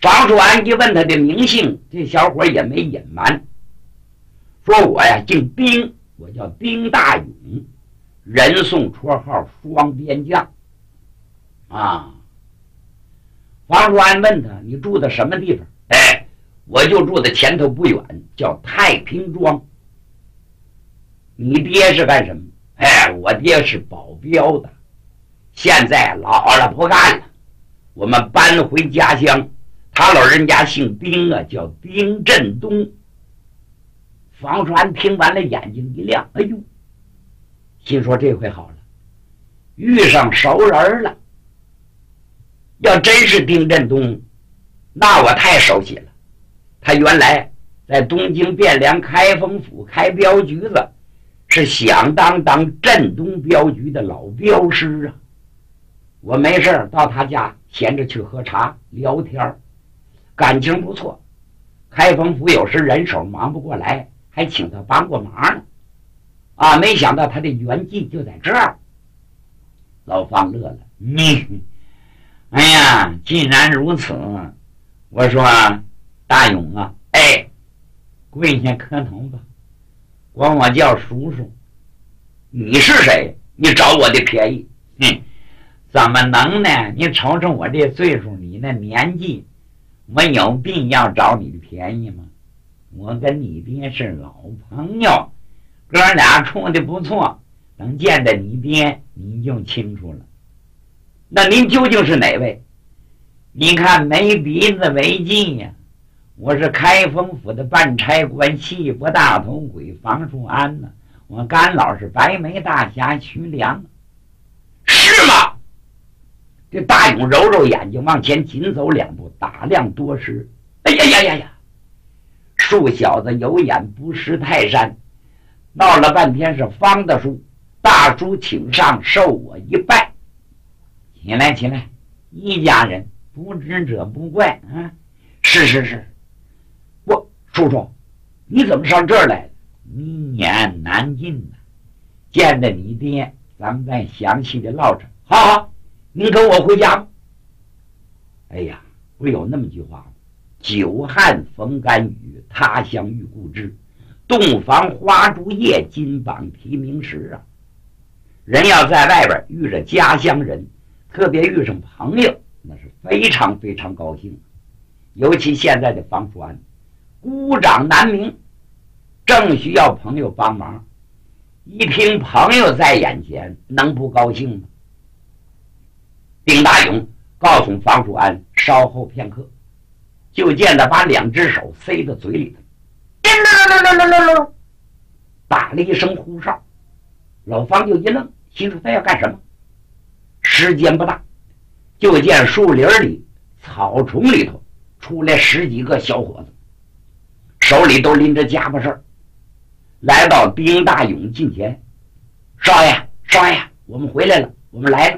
方叔安一问他的名姓，这小伙也没隐瞒，说我呀姓丁，我叫丁大勇，人送绰号双边将啊。方叔安问他，你住的什么地方？哎，我就住在前头不远，叫太平庄。你爹是干什么？哎，我爹是保镖的，现在老了不干了，我们搬回家乡。他老人家姓丁啊，叫丁振东。方叔安听完了，眼睛一亮，哎呦，心说这回好了，遇上熟人了。要真是丁振东，那我太熟悉了。他原来在东京汴梁开封府开镖局子，是响当当镇东镖局的老镖师啊。我没事到他家闲着去喝茶聊天，感情不错。开封府有时人手忙不过来，还请他帮过忙呢。啊，没想到他的圆寂就在这儿。老方乐了，哎呀，既然如此，我说大勇啊，哎，跪下磕头吧，管我叫叔叔。你是谁？你找我的便宜？怎么能呢？你瞅瞅我这岁数，你那年纪，我有必要找你的便宜吗？我跟你爹是老朋友，哥俩处的不错，等见着你爹你就清楚了。那您究竟是哪位？你看没鼻子为记呀，我是开封府的办差官西部大头鬼房叔安呢，我干老是白眉大侠徐良，是吗？这大勇揉揉眼睛，往前紧走两步，打量多时。哎呀呀呀呀！树小子有眼不识泰山，闹了半天是方大叔，大叔请上，受我一拜。起来起来，一家人，不知者不怪啊！是，我叔叔，你怎么上这儿来了？一言难尽呐。见着你爹，咱们再详细的唠着。好，您跟我回家吧。哎呀，不是有那么句话吗？久旱逢甘雨，他乡遇故知，洞房花烛夜，金榜题名时啊！人要在外边遇着家乡人，特别遇上朋友，那是非常非常高兴。尤其现在的方叔安孤掌难鸣，正需要朋友帮忙，一听朋友在眼前，能不高兴吗？丁大勇告诉方叔安稍后片刻，就见他把两只手塞到嘴里头，打了一声呼哨。老方就一愣，心说他要干什么。时间不大，就见树林里草丛里头出来10几个小伙子，手里都拎着家伙事，来到丁大勇近前。少爷，我们回来了，我们来了。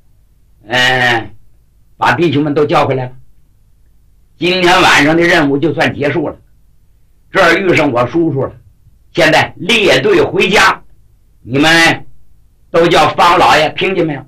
把弟兄们都叫回来了。今天晚上的任务就算结束了，这儿遇上我叔叔了，现在列队回家，你们都叫方老爷，听见没有？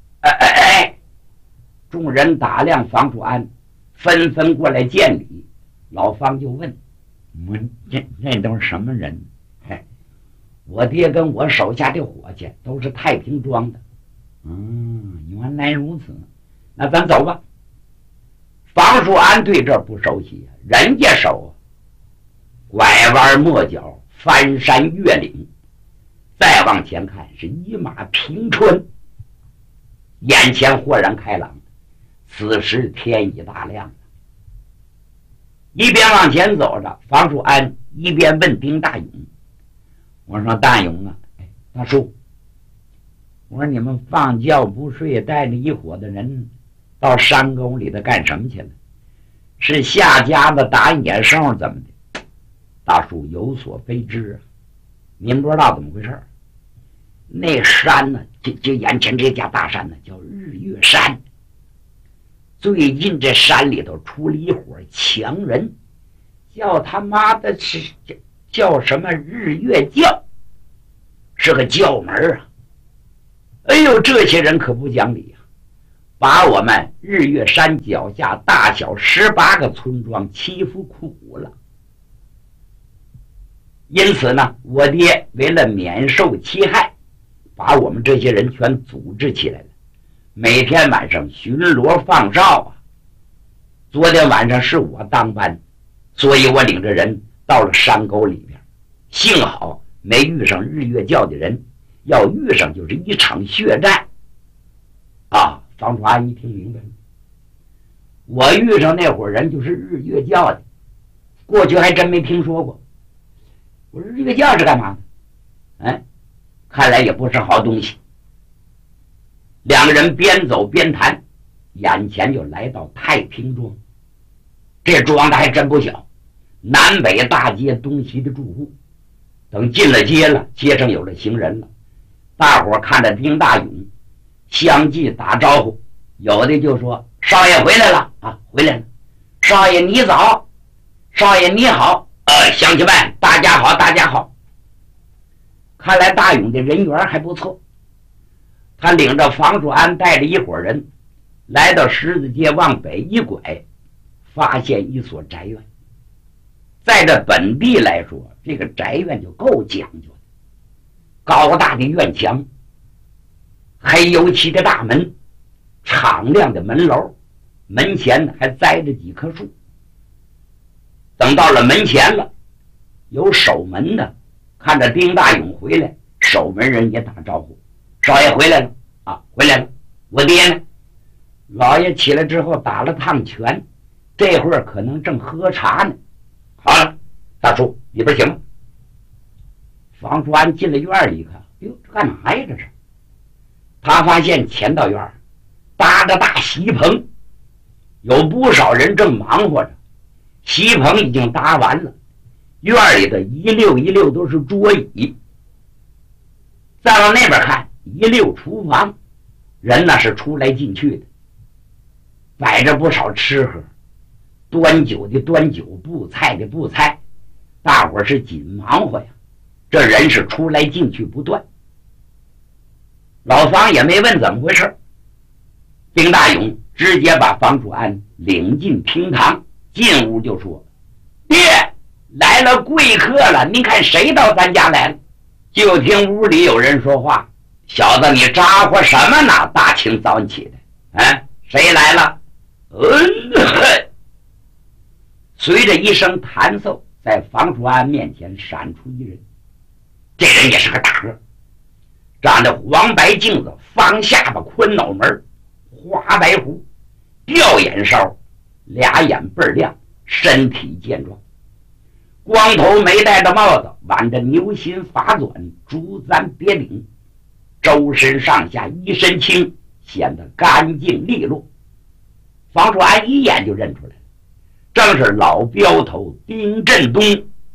众人打量方叔安，纷纷过来见礼。老方就问：这都是什么人？我爹跟我手下的伙计都是太平庄的。原来如此，那咱走吧。方叔安对这不熟悉，人家熟，拐弯抹角，翻山越岭，再往前看是一马平川，眼前豁然开朗。此时天已大亮，一边往前走着，方叔安一边问丁大勇：我说大勇啊，大叔，我说你们放觉不睡，带着一伙的人到山沟里头干什么去了？是下家子打野兽怎么的？大叔有所非知啊，您不知道怎么回事。那山呢，就眼前这家大山呢，叫日月山。最近这山里头出了一伙强人，叫他妈的是叫什么日月教，是个教门啊。哎呦，这些人可不讲理啊， 把我们日月山脚下大小18个村庄欺负苦了。因此呢，我爹为了免受其害，把我们这些人全组织起来了，每天晚上巡逻放哨啊。昨天晚上是我当班，所以我领着人到了山沟里边，幸好没遇上日月教的人，要遇上就是一场血战啊。方楚安一听明白了，我遇上那伙人就是日月教的，过去还真没听说过。我说日月教是干嘛的？看来也不是好东西。两个人边走边谈，眼前就来到太平庄。这庄子还真不小，南北大街，东西的住户。等进了街了，街上有了行人了，大伙看着丁大勇，相继打招呼，有的就说：“少爷回来了啊，回来了！少爷你早，少爷你好，乡亲们大家好，大家好。”看来大勇的人缘还不错，他领着房楚安带着一伙人来到十字街，往北一拐，发现一所宅院。在这本地来说，这个宅院就够讲究的，高大的院墙，黑油漆的大门，敞亮的门楼，门前还栽着几棵树。等到了门前了，有守门的看着丁大勇回来，守门人也打招呼：“少爷回来了啊，回来了。我爹呢？”老爷起来之后打了趟拳，这会儿可能正喝茶呢。好了，大叔里边行。房楚安进了院里一看，哟，这干嘛呀？这是。他发现前道院搭着大席棚，有不少人正忙活着。席棚已经搭完了，院里的一溜一溜都是桌椅。再往那边看，一溜厨房，人那是出来进去的，摆着不少吃喝，端酒的端酒，布菜的布菜，大伙是紧忙活呀，这人是出来进去不断。老方也没问怎么回事，丁大勇直接把房楚安领进厅堂，进屋就说：“爹，来了贵客了，您看谁到咱家来了？”就听屋里有人说话：“小子，你咋呼什么呢？大清早起的，谁来了？”随着一声弹奏，在房楚安面前闪出一人，这人也是个大个，长着黄白镜子，方下巴，宽脑门，花白胡，吊眼梢，俩眼倍儿亮，身体健壮，光头没戴着帽子，挽着牛心发短，竹簪别领，周身上下一身轻，显得干净利落。房楚安一眼就认出来了，正是老镖头丁振东。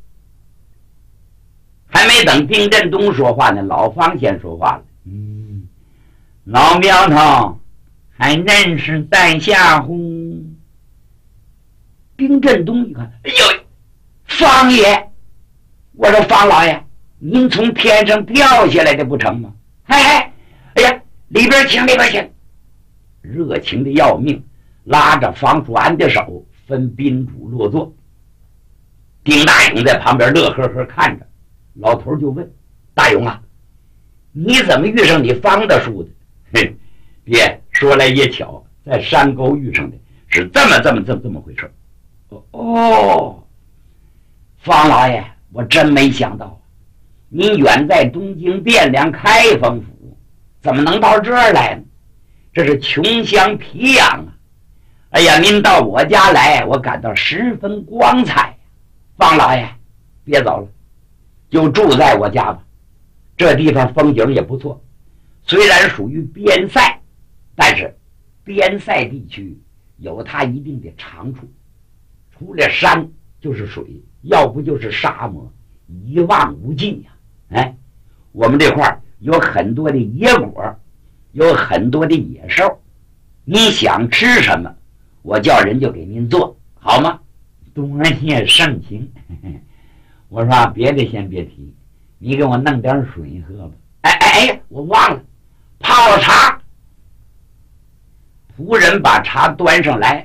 还没等丁振东说话呢，老方先说话了：“老苗头还认识在下乎？”丁振东一看：“哎呦，方爷！我说方老爷，您从天上掉下来的不成吗？哎呀，里边请，里边请！”热情的要命，拉着房楚安的手，分宾主落座。丁大勇在旁边乐呵呵看着，老头就问：“大勇啊，你怎么遇上你方大叔的？”“嘿，爹，说来也巧，在山沟遇上的，是这么回事。”“哦，方老爷，我真没想到，您远在东京汴梁开封府，怎么能到这儿来呢？这是穷乡僻壤啊！哎呀，您到我家来，我感到十分光彩。方老爷，别走了，就住在我家吧。这地方风景也不错，虽然属于边塞，但是边塞地区有它一定的长处，除了山就是水，要不就是沙漠，一望无尽呀。我们这块有很多的野果，有很多的野兽，你想吃什么，我叫人就给您做，好吗？”“多谢盛情。”我说别的先别提，你给我弄点水喝吧。哎，我忘了，泡茶。 夫人把茶端上来，